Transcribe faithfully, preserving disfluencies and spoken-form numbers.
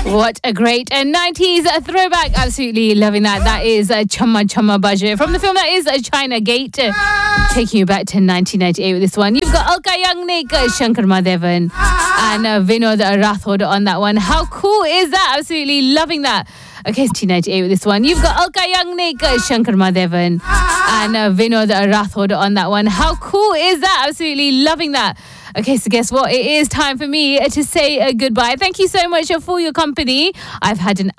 What a great uh, nineties uh, throwback. Absolutely loving that. That is uh, Chamma Chamma Budget from the film that is uh, China Gate. Uh, taking you back to nineteen ninety-eight with this one. You've got Alka Yagnik, uh, Shankar Mahadevan and uh, Vinod Rathod on that one. How cool is that? Absolutely loving that. Okay, nineteen ninety-eight with this one. You've got Alka Yagnik, uh, Shankar Mahadevan and uh, Vinod Rathod on that one. How cool is that? Absolutely loving that. Okay, so guess what? It is time for me to say uh, goodbye. Thank you so much for your company. I've had an